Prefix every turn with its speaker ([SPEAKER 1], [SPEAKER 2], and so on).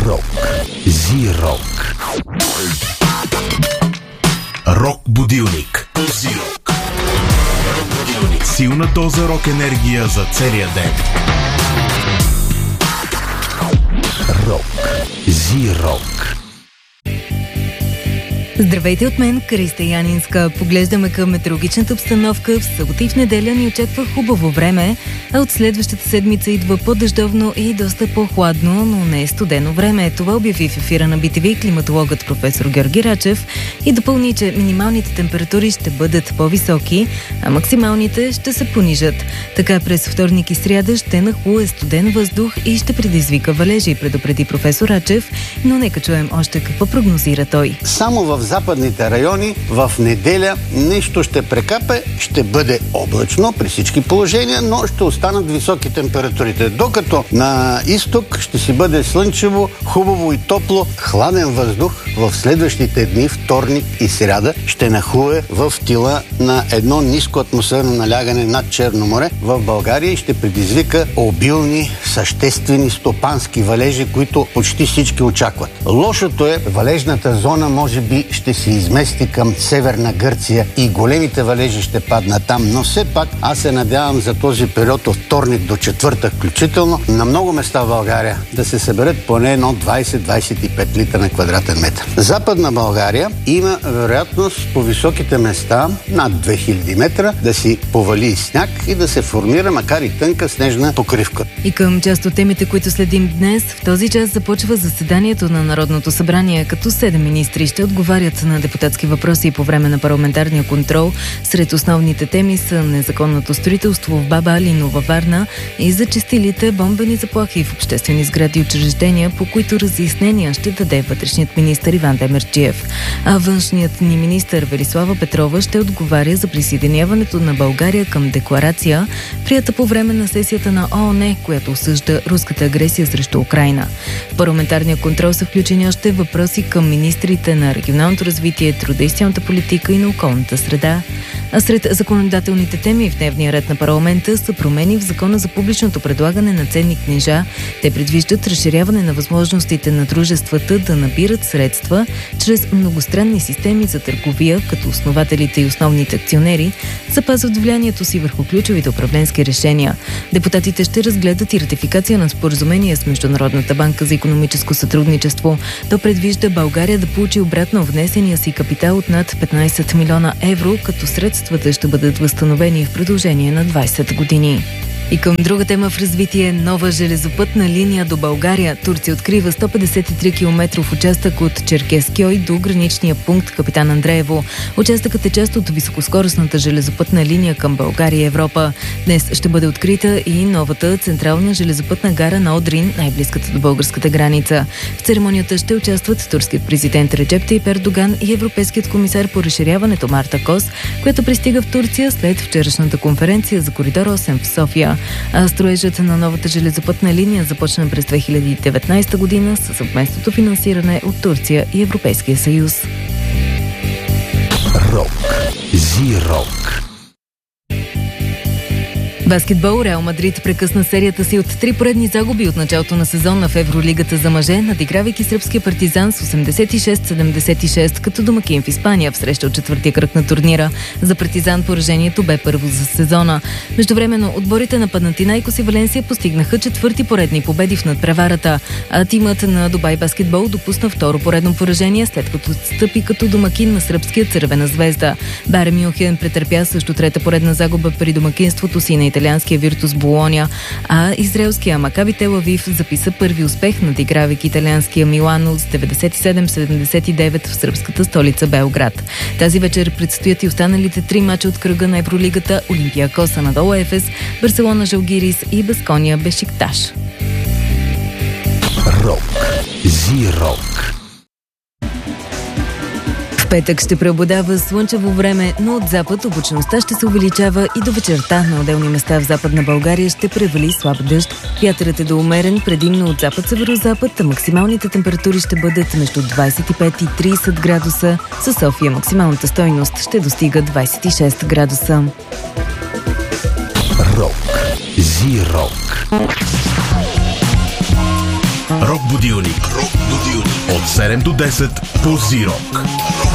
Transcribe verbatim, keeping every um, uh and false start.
[SPEAKER 1] Рок. Зирок. Рок будилник. Зирок. Рок будилник. Силна доза рок енергия за целия ден. Рок. Зирок.
[SPEAKER 2] Здравейте от мен, Криста Янинска. Поглеждаме към метеорологичната обстановка. В събота и в неделя ни очаква хубаво време, а от следващата седмица идва по-дъждовно и доста по-хладно, но не студено време. Това обяви в ефира на Би Ти Ви климатологът професор Георги Рачев и допълни, че минималните температури ще бъдат по-високи, а максималните ще се понижат. Така през вторник и сряда ще нахлуе студен въздух и ще предизвика валежи, предупреди професор Рачев, но нека чуем още какво прогнозира той.
[SPEAKER 3] Само в западните райони в неделя нещо ще прекапе, ще бъде облачно при всички положения, но ще останат високи температурите. Докато на изток ще си бъде слънчево, хубаво и топло, хладен въздух в следващите дни, вторник и сряда, ще нахлуе в тила на едно ниско атмосферно налягане над Черно море в България и ще предизвика обилни, съществени стопански валежи, които почти всички очакват. Лошото е, валежната зона може би ще се измести към Северна Гърция и големите валежи ще паднат там, но все пак аз се надявам за този период от вторник до четвъртък включително на много места в България да се съберат поне едно двайсет до двайсет и пет литра на квадратен метър. Западна България има вероятност по високите места над две хиляди метра да си повали сняг и да се формира макар и тънка снежна покривка.
[SPEAKER 2] И към част от темите, които следим днес, в този час започва заседанието на Народното събрание, като седем министри ще отговарят на депутатски въпроси по време на парламентарния контрол. Сред основните теми са незаконното строителство в Баба Алино във Варна и зачестилите бомбени заплахи в обществени сгради и учреждения, по които разяснения ще даде вътрешният министър Иван Демерджиев. А външният ни министър Велислава Петрова ще отговаря за присъединяването на България към декларация, прията по време на сесията на О О Н, която осъжда руската агресия срещу Украйна. В парламентарния контрол са включени още въпроси към министрите на регионалното развитие, труда и социалната политика и на околната среда. А сред законодателните теми в дневния ред на парламента са промени в Закона за публичното предлагане на ценни книжа. Те предвиждат разширяване на възможностите на дружествата да набират средства чрез многостранни системи за търговия, като основателите и основните акционери запазват влиянието си върху ключовите управленски решения. Депутатите ще разгледат и ратификация на споразумение с Международната банка за икономическо сътрудничество. То предвижда България да получи обратно внесения си капитал от над петнайсет милиона евро, като средствата ще бъдат възстановени в продължение на двайсет години. И към друга тема в развитие – нова железопътна линия до България. Турция открива сто петдесет и три километров участък от Черкескьой до граничния пункт Капитан Андреево. Участъкът е част от високоскоростната железопътна линия към България и Европа. Днес ще бъде открита и новата централна железопътна гара на Одрин, най-близката до българската граница. В церемонията ще участват турският президент Реджеп Тайип Ердоган и европейският комисар по разширяването Марта Кос, която пристига в Турция след вчерашната конференция за коридор осем в София. А строежът на новата железопътна линия започна през две хиляди и деветнайсета година със съвместното финансиране от Турция и Европейския съюз.
[SPEAKER 1] Рок. Зирок.
[SPEAKER 2] Баскетбол. Реал Мадрид прекъсна серията си от три поредни загуби от началото на сезона в Евролигата за мъже, надигравайки сръбския Партизан с осемдесет и шест седемдесет и шест като домакин в Испания в среща от четвъртия кръг на турнира. За Партизан поражението бе първо за сезона. Междувременно отборите на Панатинайкос и Валенсия постигнаха четвърти поредни победи в надпреварата, а тимът на Дубай Баскетбол допусна второ поредно поражение, след като отстъпи като домакин на сръбския Цървена звезда. Байерн Мюнхен претърпя също трета поредна загуба при домакинството си на италианския Виртус Болоня, а израелския Макаби Тел Авив записа първи успех, надигравайки италианския Милано с деветдесет и седем седемдесет и девет в сръбската столица Белград. Тази вечер предстоят и останалите три мача от кръга на Евролигата: Олимпиакос Анадола Ефес, Барселона Жалгирис и Баскония Бешикташ.
[SPEAKER 1] Рок. Зирок.
[SPEAKER 2] В петък ще преобладава слънчево време, но от запад облачността ще се увеличава и до вечерта на отделни места в Западна България ще превали слаб дъжд. Вятърът е до умерен, предимно от запад-северозапад, а максималните температури ще бъдат между двайсет и пет и трийсет градуса. Със София максималната стойност ще достига двайсет и шест градуса.
[SPEAKER 1] Рок. Зирок. Рок Рок будилник. Рок будилник. От седем до десет по Зирок.